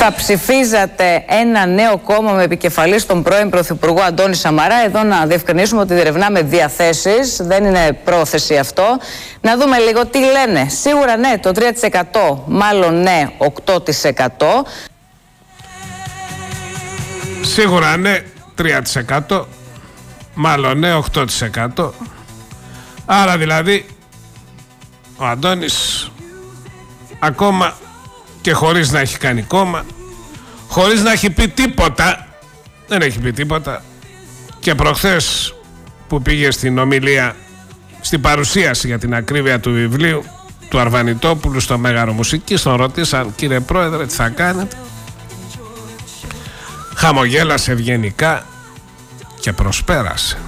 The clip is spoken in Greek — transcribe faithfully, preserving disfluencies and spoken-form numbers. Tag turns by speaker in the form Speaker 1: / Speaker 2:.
Speaker 1: θα ψηφίζατε ένα νέο κόμμα με επικεφαλή τον πρώην Πρωθυπουργό Αντώνη Σαμαρά? Εδώ να διευκρινίσουμε ότι διερευνάμε διαθέσεις, δεν είναι πρόθεση αυτό. Να δούμε λίγο τι λένε. Σίγουρα ναι, το τρία τοις εκατό, μάλλον ναι, οκτώ τοις εκατό.
Speaker 2: Σίγουρα ναι, τρία τοις εκατό, μάλλον ναι, οκτώ τοις εκατό. Άρα δηλαδή ο Αντώνης ακόμα και χωρίς να έχει κάνει κόμμα, χωρίς να έχει πει τίποτα, δεν έχει πει τίποτα, και προχθές που πήγε στην ομιλία, στην παρουσίαση για την ακρίβεια του βιβλίου του Αρβανιτόπουλου στο Μέγαρο Μουσικής, τον ρωτήσαν, κύριε Πρόεδρε, τι θα κάνετε? Χαμογέλασε ευγενικά και προσπέρασε.